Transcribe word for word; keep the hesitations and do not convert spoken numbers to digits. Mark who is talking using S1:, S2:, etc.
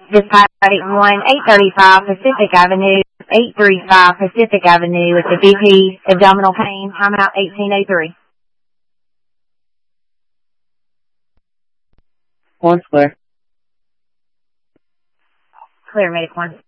S1: Dispatch eight one one, eight thirty-five Pacific Avenue, eight thirty-five Pacific Avenue with the B P abdominal pain. Timeout eighteen oh three.
S2: One clear.
S1: Clear, medic one.